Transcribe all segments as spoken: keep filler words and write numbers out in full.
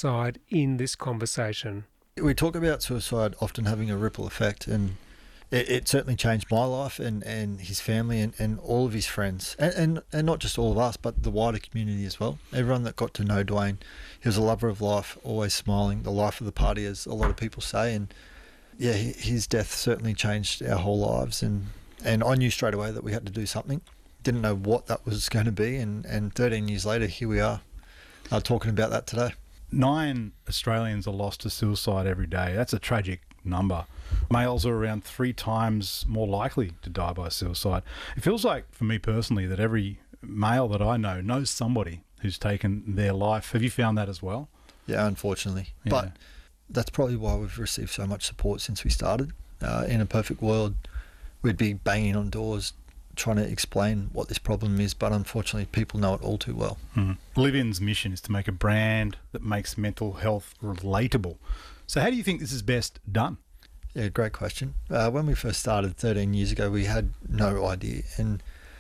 suicide in this conversation. We talk about suicide often having a ripple effect, and it, it certainly changed my life and, and his family and, and all of his friends, and, and, and not just all of us, but the wider community as well. Everyone that got to know Dwayne, he was a lover of life, always smiling, the life of the party, as a lot of people say. And yeah, his death certainly changed our whole lives, and, and I knew straight away that we had to do something. Didn't know what that was going to be, and, and thirteen years later, here we are uh, talking about that today. Nine Australians are lost to suicide every day. That's a tragic number. Males are around three times more likely to die by suicide. It feels like, for me personally, that every male that I know knows somebody who's taken their life. Have you found that as well? Yeah, unfortunately. Yeah. But that's probably why we've received so much support since we started. Uh, in a perfect world, we'd be banging on doors trying to explain what this problem is, but unfortunately people know it all too well. Mm. Live-In's mission is to make a brand that makes mental health relatable. So how do you think this is best done? Yeah, great question. Uh, when we first started thirteen years ago, we had no idea, and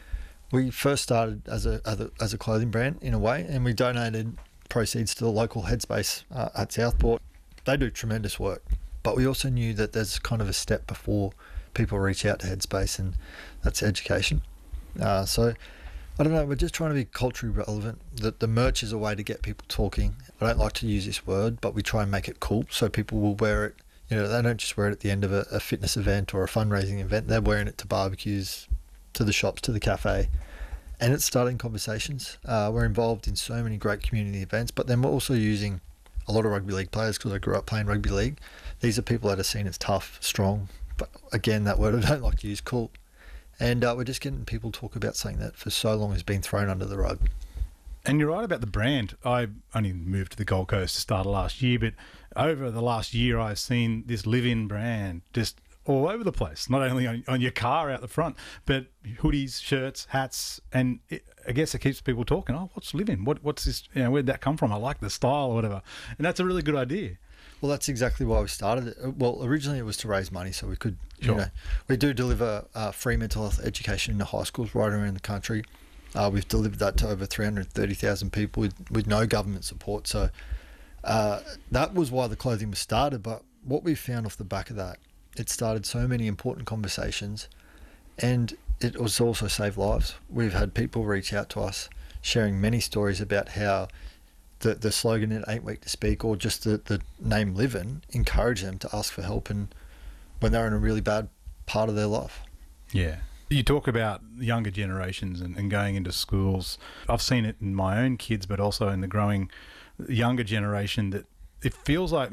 we first started as a, as a as a clothing brand in a way, and we donated proceeds to the local Headspace uh, at Southport. They do tremendous work, but we also knew that there's kind of a step before people reach out to Headspace, and that's education. Uh, so I don't know, we're just trying to be culturally relevant. The, the merch is a way to get people talking. I don't like to use this word, but we try and make it cool so people will wear it. You know, they don't just wear it at the end of a, a fitness event or a fundraising event. They're wearing it to barbecues, to the shops, to the cafe. And it's starting conversations. Uh, we're involved in so many great community events, but then we're also using a lot of rugby league players, because I grew up playing rugby league. These are people that are seen as tough, strong, but again, that word I don't like to use, cool. And uh, we're just getting people talk about something that for so long has been thrown under the rug. And you're right about the brand. I only moved to the Gold Coast to start last year, but over the last year I've seen this Live-In brand just all over the place, not only on, on your car out the front, but hoodies, shirts, hats, and it, I guess it keeps people talking. Oh, what's Live-In? What, what's this? You know, where'd that come from? I like the style or whatever. And that's a really good idea. Well, that's exactly why we started it. Well, originally it was to raise money so we could, Sure. you know, we do deliver uh, free mental health education in the high schools right around the country. Uh, we've delivered that to over three hundred thirty thousand people with, with no government support. So uh, that was why the clothing was started. But what we found off the back of that, it started so many important conversations, and it was also saved lives. We've had people reach out to us sharing many stories about how the, the slogan "It ain't weak to speak," or just the, the name Live-In, encourage them to ask for help and when they're in a really bad part of their life. Yeah. You talk about younger generations and, and going into schools. I've seen it in my own kids, but also in the growing younger generation, that it feels like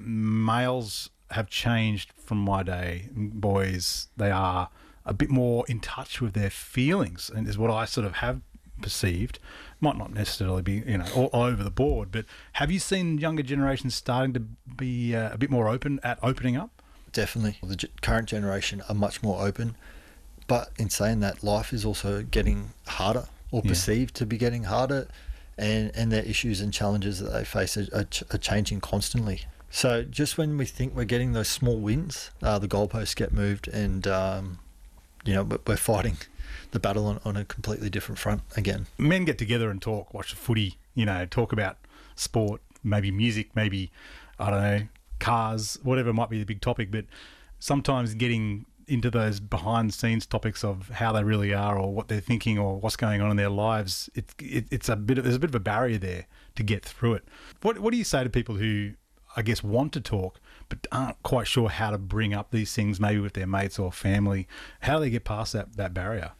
males have changed from my day. Boys, they are a bit more in touch with their feelings, and is what I sort of have perceived. Might not necessarily be, you know, all, all over the board, but have you seen younger generations starting to be uh, a bit more open at opening up? Definitely. The g- current generation are much more open. But in saying that, life is also getting harder, or Yeah. perceived to be getting harder, and, and their issues and challenges that they face are, are, ch- are changing constantly. So just when we think we're getting those small wins, uh, the goalposts get moved, and um, you know, we're fighting the battle on, on a completely different front again. Men get together and talk, watch the footy, you know, talk about sport, maybe music, maybe, I don't know, cars, whatever might be the big topic, but sometimes getting into those behind the scenes topics of how they really are, or what they're thinking, or what's going on in their lives, it, it, it's a bit of, there's a bit of a barrier there to get through it. What what do you say to people who, I guess, want to talk but aren't quite sure how to bring up these things, maybe with their mates or family? How do they get past that, that barrier?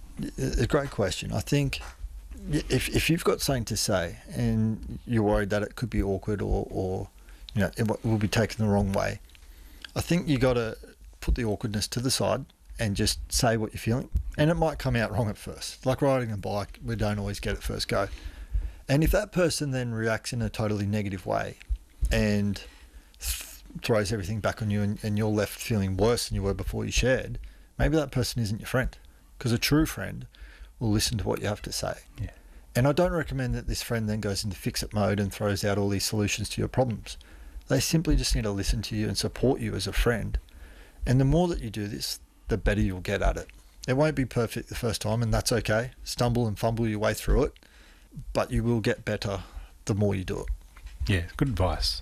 A great question. I think if if you've got something to say and you're worried that it could be awkward, or, or you know, it will be taken the wrong way, I think you got to put the awkwardness to the side and just say what you're feeling. And it might come out wrong at first. Like riding a bike, we don't always get it first go. And if that person then reacts in a totally negative way and th- throws everything back on you, and, and you're left feeling worse than you were before you shared, maybe that person isn't your friend. Because a true friend will listen to what you have to say. Yeah. And I don't recommend that this friend then goes into fix-it mode and throws out all these solutions to your problems. They simply just need to listen to you and support you as a friend. And the more that you do this, the better you'll get at it. It won't be perfect the first time, and that's okay. Stumble and fumble your way through it, but you will get better the more you do it. Yeah, good advice.